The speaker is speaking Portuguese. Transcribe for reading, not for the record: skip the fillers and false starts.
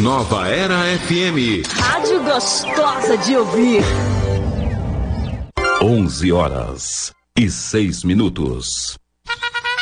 Nova Era FM. Rádio gostosa de ouvir. 11h06.